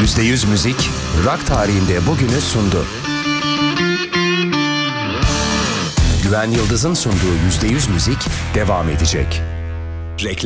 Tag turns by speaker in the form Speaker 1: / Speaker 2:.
Speaker 1: %100 Müzik, rock tarihinde bugünü sundu. Güven Yıldız'ın sunduğu %100 Müzik devam edecek.